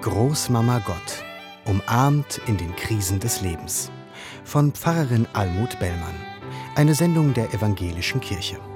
Großmama Gott, umarmt in den Krisen des Lebens. Von Pfarrerin Almut Bellmann. Eine Sendung der Evangelischen Kirche.